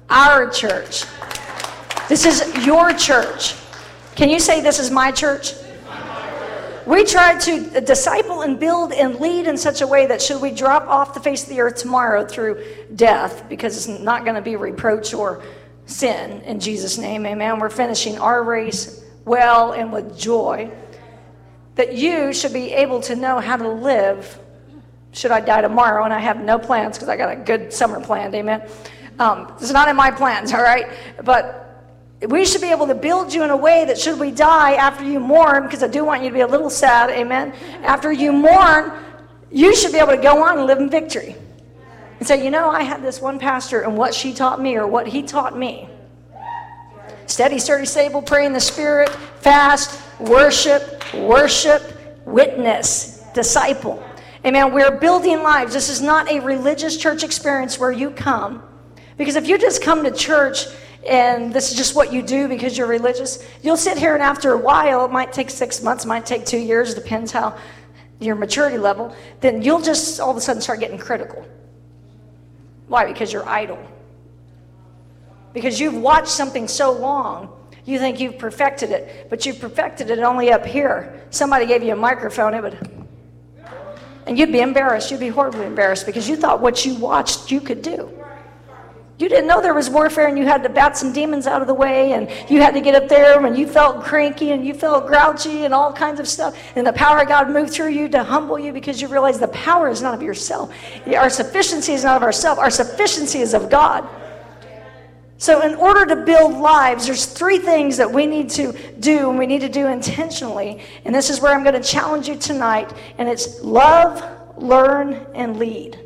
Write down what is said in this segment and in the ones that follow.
our church. This is your church. Can you say this is my church? We try to disciple and build and lead in such a way that should we drop off the face of the earth tomorrow through death, because it's not going to be reproach or sin, in Jesus' name, amen. We're finishing our race well and with joy, that you should be able to know how to live should I die tomorrow, and I have no plans because I got a good summer planned, amen. It's not in my plans, all right? But we should be able to build you in a way that should we die after you mourn, because I do want you to be a little sad, amen. After you mourn, you should be able to go on and live in victory. And say, I had this one pastor and what she taught me or what he taught me. Steady, sturdy, stable, pray in the Spirit, fast, worship, witness, disciple. Amen. We're building lives. This is not a religious church experience where you come. Because if you just come to church and this is just what you do because you're religious, you'll sit here and after a while, it might take 6 months, it might take 2 years, depends how your maturity level, then you'll just all of a sudden start getting critical. Why? Because you're idle. Because you've watched something so long, you think you've perfected it, but you've perfected it only up here. Somebody gave you a microphone, and you'd be embarrassed. You'd be horribly embarrassed because you thought what you watched you could do. You didn't know there was warfare, and you had to bat some demons out of the way, and you had to get up there when you felt cranky and you felt grouchy and all kinds of stuff. And the power of God moved through you to humble you because you realize the power is not of yourself. Our sufficiency is not of ourselves. Our sufficiency is of God. So in order to build lives, there's 3 things that we need to do, and we need to do intentionally. And this is where I'm going to challenge you tonight. And it's love, learn, and lead.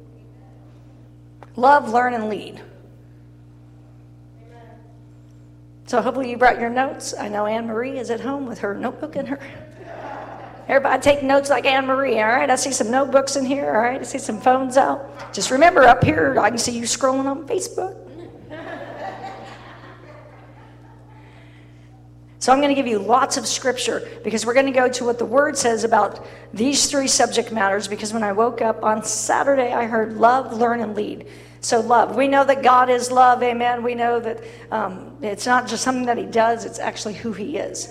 Love, learn, and lead. So hopefully you brought your notes. I know Anne-Marie is at home with her notebook in her. Everybody take notes like Anne-Marie, all right? I see some notebooks in here, all right? I see some phones out. Just remember, up here, I can see you scrolling on Facebook. So I'm going to give you lots of scripture because we're going to go to what the Word says about these 3 subject matters, because when I woke up on Saturday, I heard love, learn, and lead. So love. We know that God is love, amen. We know that it's not just something that He does, it's actually who He is.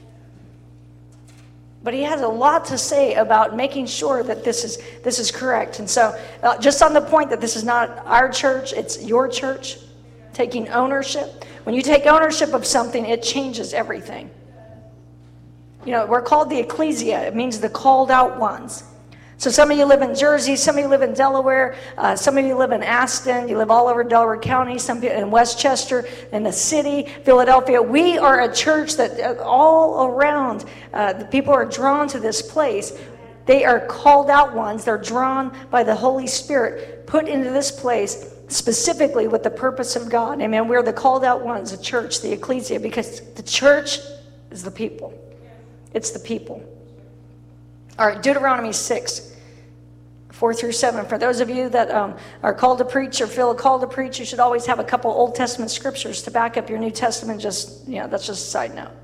But He has a lot to say about making sure that this is correct. And so just on the point that this is not our church, it's your church, taking ownership. When you take ownership of something, it changes everything. We're called the ecclesia. It means the called out ones. So some of you live in Jersey, some of you live in Delaware, some of you live in Aston, you live all over Delaware County, some people in Westchester, in the city, Philadelphia. We are a church that all around, the people are drawn to this place. They are called out ones. They're drawn by the Holy Spirit, put into this place specifically with the purpose of God. Amen. We're the called out ones, the church, the ecclesia, because the church is the people. It's the people. All right, Deuteronomy 6, 4 through 7. For those of you that are called to preach or feel called to preach, you should always have a couple Old Testament scriptures to back up your New Testament. That's just a side note.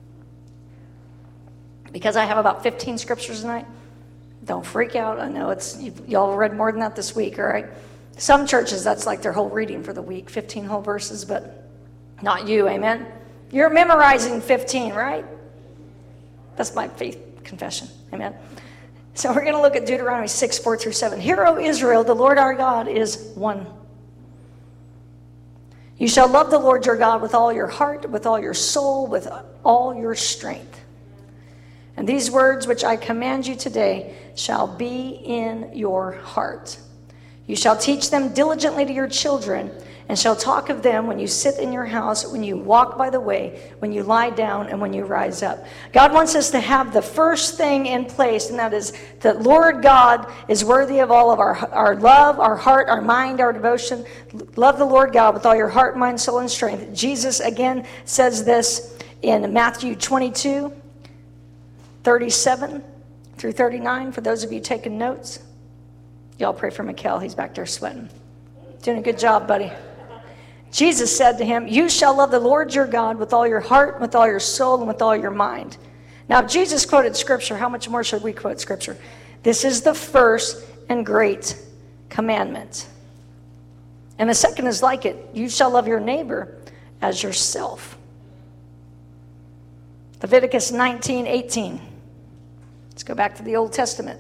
Because I have about 15 scriptures tonight, don't freak out. I know y'all read more than that this week, all right? Some churches, that's like their whole reading for the week, 15 whole verses, but not you, amen? You're memorizing 15, right? That's my faith confession, amen? So we're going to look at Deuteronomy 6, 4 through 7. Hear, O Israel, the Lord our God is one. You shall love the Lord your God with all your heart, with all your soul, with all your strength. And these words which I command you today shall be in your heart. You shall teach them diligently to your children, and shall talk of them when you sit in your house, when you walk by the way, when you lie down, and when you rise up. God wants us to have the first thing in place, and that is that Lord God is worthy of all of our love, our heart, our mind, our devotion. Love the Lord God with all your heart, mind, soul, and strength. Jesus again says this in Matthew 22, 37 through 39, for those of you taking notes. Y'all pray for Mikkel. He's back there sweating. Doing a good job, buddy. Jesus said to him, you shall love the Lord your God with all your heart, with all your soul, and with all your mind. Now, if Jesus quoted Scripture, how much more should we quote Scripture? This is the first and great commandment. And the second is like it. You shall love your neighbor as yourself. Leviticus 19:18. Let's go back to the Old Testament.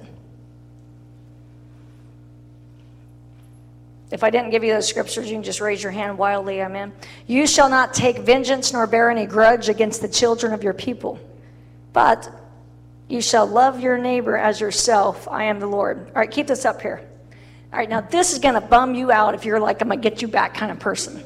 If I didn't give you those scriptures, you can just raise your hand wildly, amen. You shall not take vengeance nor bear any grudge against the children of your people, but you shall love your neighbor as yourself. I am the Lord. All right, keep this up here. All right, now this is going to bum you out if you're like, I'm going to get you back kind of person.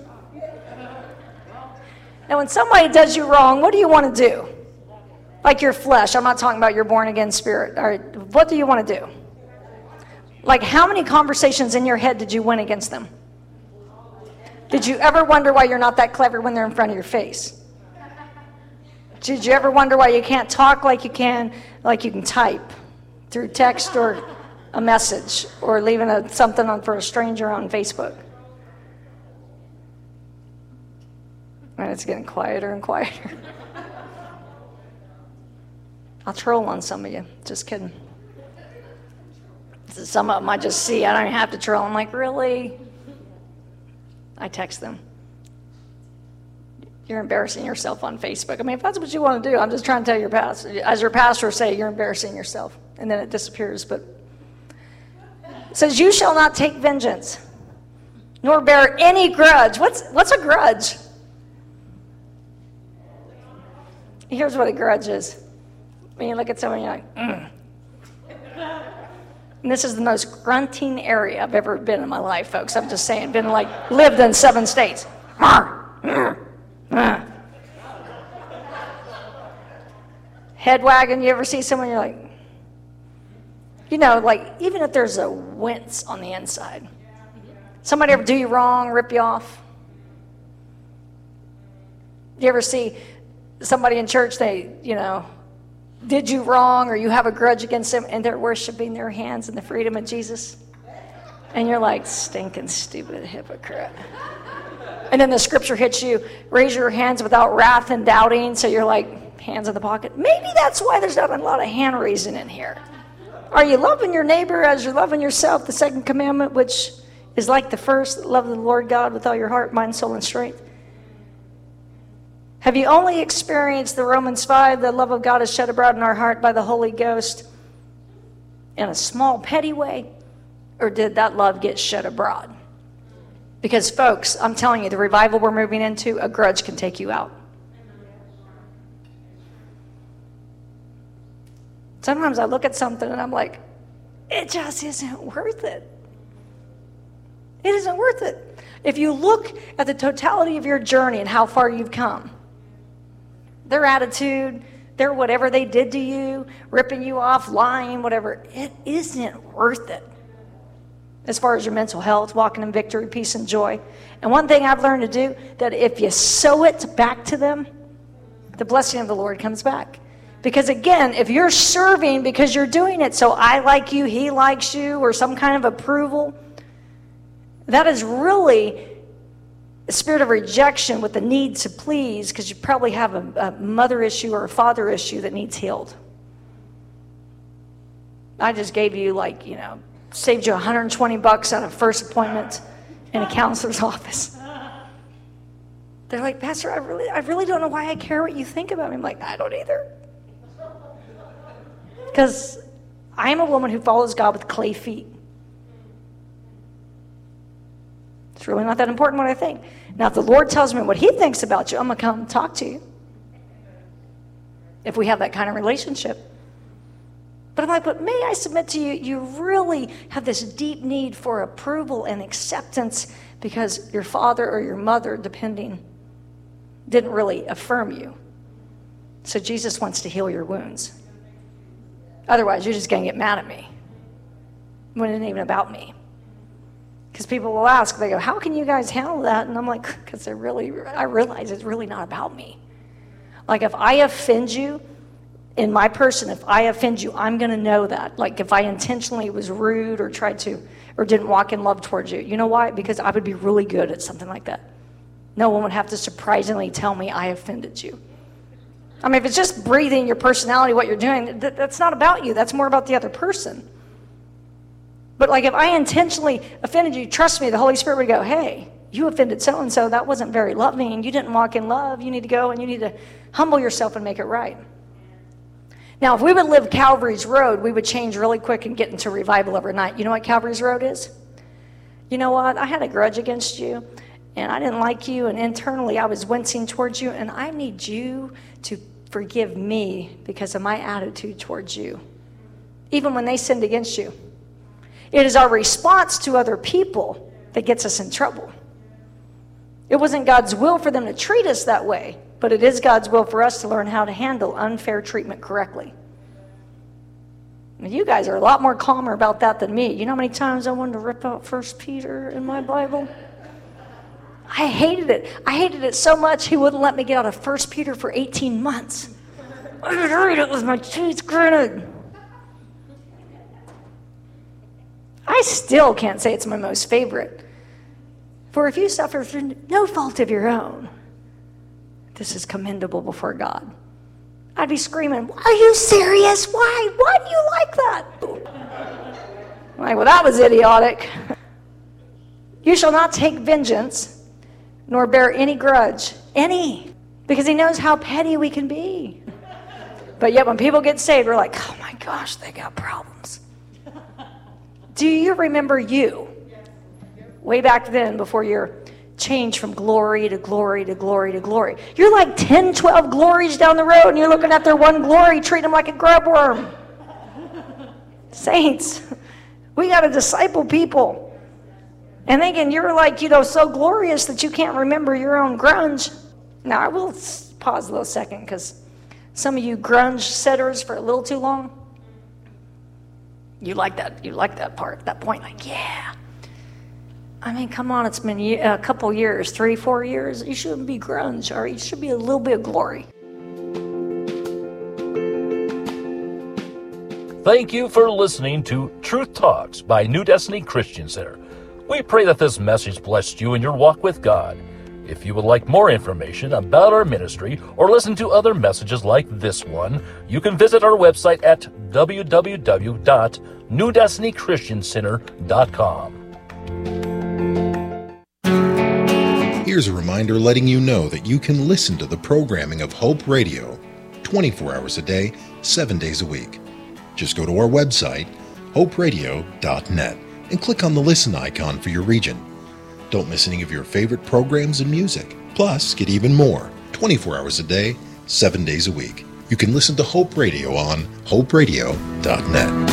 Now, when somebody does you wrong, what do you want to do? Like your flesh. I'm not talking about your born-again spirit. All right, what do you want to do? Like, how many conversations in your head did you win against them? Did you ever wonder why you're not that clever when they're in front of your face? Did you ever wonder why you can't talk like you can type through text or a message or leaving something on for a stranger on Facebook? And it's getting quieter and quieter. I'll troll on some of you. Just kidding. Some of them I just see. I don't even have to troll. I'm like, really? I text them. You're embarrassing yourself on Facebook. I mean, if that's what you want to do, I'm just trying to tell your pastor. As your pastor say, you're embarrassing yourself. And then it disappears. But it says, you shall not take vengeance, nor bear any grudge. What's a grudge? Here's what a grudge is. When you look at someone, you're like, And this is the most grunting area I've ever been in my life, folks. I'm just saying, lived in 7 states. Head wagging. You ever see someone, you're like, even if there's a wince on the inside. Somebody ever do you wrong, rip you off? You ever see somebody in church, they, did you wrong or you have a grudge against them and they're worshiping their hands in the freedom of Jesus? And you're like, stinking stupid hypocrite. And then the scripture hits you, raise your hands without wrath and doubting. So you're like, hands in the pocket. Maybe that's why there's not a lot of hand raising in here. Are you loving your neighbor as you're loving yourself? The second commandment, which is like the first, love the Lord God with all your heart, mind, soul, and strength. Have you only experienced the Romans 5, the love of God is shed abroad in our heart by the Holy Ghost in a small, petty way? Or did that love get shed abroad? Because, folks, I'm telling you, the revival we're moving into, a grudge can take you out. Sometimes I look at something and I'm like, it just isn't worth it. It isn't worth it. If you look at the totality of your journey and how far you've come, their attitude, their whatever they did to you, ripping you off, lying, whatever, it isn't worth it. As far as your mental health, walking in victory, peace, and joy. And one thing I've learned to do, that if you sow it back to them, the blessing of the Lord comes back. Because again, if you're serving because you're doing it so I like you, he likes you, or some kind of approval, that is really a spirit of rejection with the need to please, because you probably have a mother issue or a father issue that needs healed. I just gave you saved you $120 on a first appointment in a counselor's office. They're like, Pastor, I really don't know why I care what you think about me. I'm like, I don't either. Because I am a woman who follows God with clay feet. It's really not that important what I think. Now, if the Lord tells me what he thinks about you, I'm going to come talk to you. If we have that kind of relationship. But I'm like, but may I submit to you, you really have this deep need for approval and acceptance because your father or your mother, depending, didn't really affirm you. So Jesus wants to heal your wounds. Otherwise, you're just going to get mad at me when it ain't even about me. Because people will ask, they go, how can you guys handle that? And I'm like, because I realize it's really not about me. Like if I offend you, in my person, if I offend you, I'm going to know that. Like if I intentionally was rude or tried to, or didn't walk in love towards you. You know why? Because I would be really good at something like that. No one would have to surprisingly tell me I offended you. I mean, if it's just breathing your personality, what you're doing, that's not about you. That's more about the other person. But like if I intentionally offended you, trust me, the Holy Spirit would go, hey, you offended so-and-so. That wasn't very loving. You didn't walk in love. You need to go and you need to humble yourself and make it right. Now, if we would live Calvary's Road, we would change really quick and get into revival overnight. You know what Calvary's Road is? You know what? I had a grudge against you, and I didn't like you, and internally I was wincing towards you, and I need you to forgive me because of my attitude towards you, even when they sinned against you. It is our response to other people that gets us in trouble. It wasn't God's will for them to treat us that way, but it is God's will for us to learn how to handle unfair treatment correctly. And you guys are a lot more calmer about that than me. You know how many times I wanted to rip out 1 Peter in my Bible? I hated it. I hated it so much he wouldn't let me get out of 1 Peter for 18 months. I would read it with my teeth gritted. I still can't say it's my most favorite. For if you suffer through no fault of your own, this is commendable before God. I'd be screaming, are you serious? Why? Why do you like that? I'm like, well, that was idiotic. You shall not take vengeance, nor bear any grudge. Because he knows how petty we can be. But yet when people get saved, we're like, oh my gosh, they got problems. Do you remember you? Way back then, before you're changed from glory to glory to glory to glory. You're like 10, 12 glories down the road, and you're looking at their one glory, treating them like a grub worm. Saints, we got to disciple people. And thinking you're like, so glorious that you can't remember your own grunge. Now, I will pause a little second, because some of you grunge setters for a little too long, you like that part, that point, like, yeah. I mean, come on, it's been a couple years, 3, 4 years. You shouldn't be grunge, or you should be a little bit of glory. Thank you for listening to Truth Talks by New Destiny Christian Center. We pray that this message blessed you in your walk with God. If you would like more information about our ministry or listen to other messages like this one, you can visit our website at www.newdestinychristiancenter.com. Here's a reminder letting you know that you can listen to the programming of Hope Radio 24 hours a day, 7 days a week. Just go to our website, hoperadio.net, and click on the listen icon for your region. Don't miss any of your favorite programs and music. Plus, get even more 24 hours a day, 7 days a week. You can listen to Hope Radio on hoperadio.net.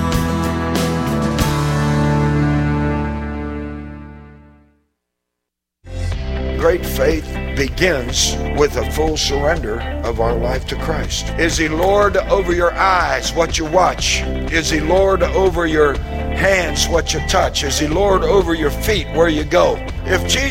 Great faith begins with a full surrender of our life to Christ. Is He Lord over your eyes, what you watch? Is He Lord over your hands, what you touch? Is He Lord over your feet, where you go? If Jesus